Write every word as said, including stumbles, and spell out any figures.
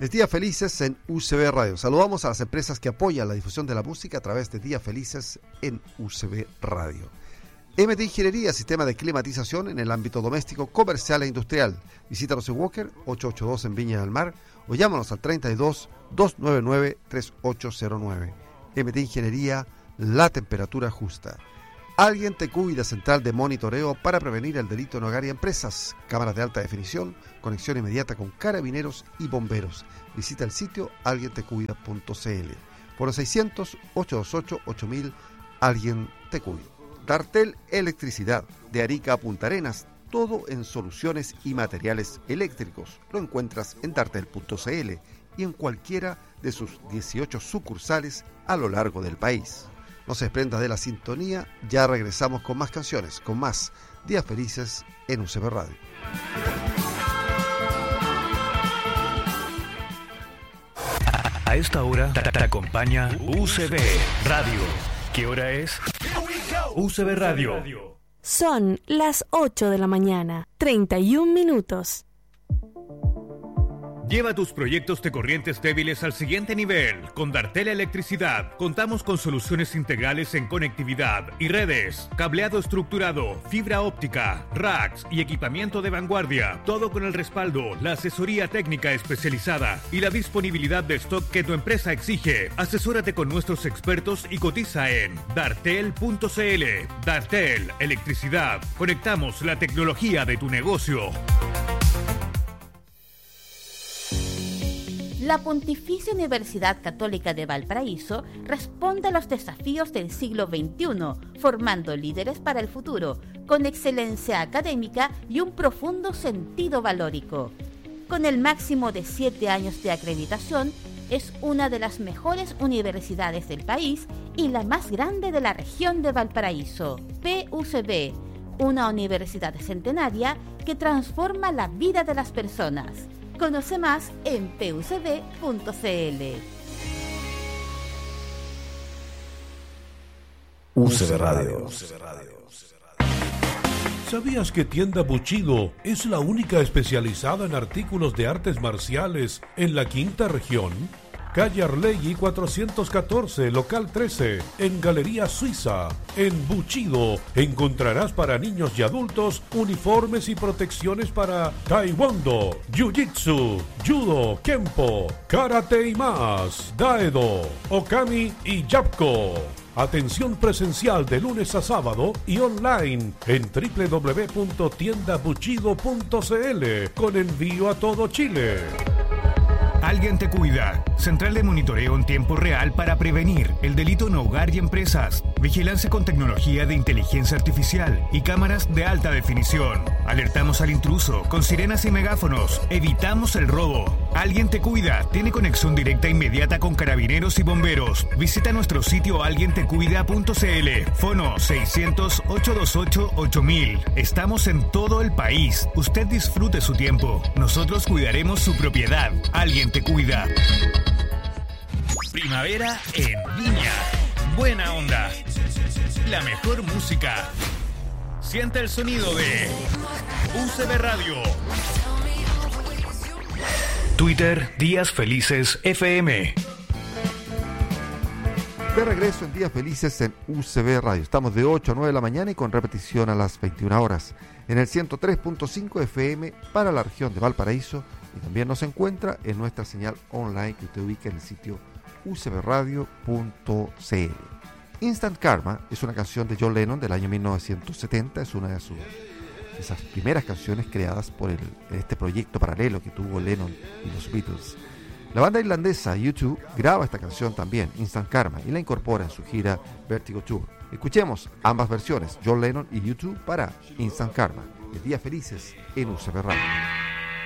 Es Días Felices en U C B Radio. Saludamos a las empresas que apoyan la difusión de la música a través de Días Felices en U C B Radio. M T Ingeniería, sistema de climatización en el ámbito doméstico, comercial e industrial. Visítanos en Walker, ochocientos ochenta y dos en Viña del Mar, o llámanos al treinta y dos, doscientos noventa y nueve, treinta y ocho cero nueve. M T Ingeniería, la temperatura justa. Alguien te cuida, central de monitoreo para prevenir el delito en hogar y empresas. Cámaras de alta definición, conexión inmediata con carabineros y bomberos. Visita el sitio alguien te cuida punto c l. Por seiscientos, ochocientos veintiocho, ocho mil, Alguien te cuida. Dartel Electricidad, de Arica a Punta Arenas, todo en soluciones y materiales eléctricos. Lo encuentras en dartel punto c l y en cualquiera de sus dieciocho sucursales a lo largo del país. No se desprenda de la sintonía, ya regresamos con más canciones, con más Días Felices en U C B Radio. A esta hora te, te acompaña U C B Radio. ¿Qué hora es? U C B Radio. Son las ocho de la mañana, treinta y un minutos. Lleva tus proyectos de corrientes débiles al siguiente nivel. Con Dartel Electricidad contamos con soluciones integrales en conectividad y redes, cableado estructurado, fibra óptica, racks y equipamiento de vanguardia. Todo con el respaldo, la asesoría técnica especializada y la disponibilidad de stock que tu empresa exige. Asesórate con nuestros expertos y cotiza en dartel punto c l. Dartel Electricidad. Conectamos la tecnología de tu negocio. La Pontificia Universidad Católica de Valparaíso responde a los desafíos del siglo veintiuno, formando líderes para el futuro, con excelencia académica y un profundo sentido valórico. Con el máximo de siete años de acreditación, es una de las mejores universidades del país y la más grande de la región de Valparaíso. P U C B, una universidad centenaria que transforma la vida de las personas. Conoce más en p u c b punto c l. U C B Radio. ¿Sabías que Tienda Bushido es la única especializada en artículos de artes marciales en la quinta región? Calle Arlegui cuatrocientos catorce, local trece, en Galería Suiza. En Bushido encontrarás para niños y adultos uniformes y protecciones para taekwondo, jiu-jitsu, judo, kempo, karate y más, daedo, okami y yapko. Atención presencial de lunes a sábado y online en doble u doble u doble u punto tienda bushido punto c l con envío a todo Chile. Alguien te cuida. Central de monitoreo en tiempo real para prevenir el delito en hogar y empresas. Vigilancia con tecnología de inteligencia artificial y cámaras de alta definición. Alertamos al intruso con sirenas y megáfonos. Evitamos el robo. Alguien te cuida. Tiene conexión directa e inmediata con carabineros y bomberos. Visita nuestro sitio alguien te cuida punto c l. Fono seiscientos, ochocientos veintiocho, ocho mil. Estamos en todo el país. Usted disfrute su tiempo. Nosotros cuidaremos su propiedad. Alguien te cuida. Primavera en Viña. Buena onda. La mejor música. Siente el sonido de U C B Radio. Twitter, Días Felices F M. De regreso en Días Felices en U C B Radio. Estamos de ocho a nueve de la mañana y con repetición a las veintiuna horas. En el ciento tres punto cinco F M para la región de Valparaíso. Y también nos encuentra en nuestra señal online que usted ubica en el sitio u c b radio punto c l. Instant Karma es una canción de John Lennon del año mil novecientos setenta. Es una de sus de esas primeras canciones creadas por el, este proyecto paralelo que tuvo Lennon y los Beatles. La banda irlandesa U dos graba esta canción también, Instant Karma, y la incorpora en su gira Vertigo Tour. Escuchemos ambas versiones, John Lennon y U dos para Instant Karma. Días Felices en U C B Radio.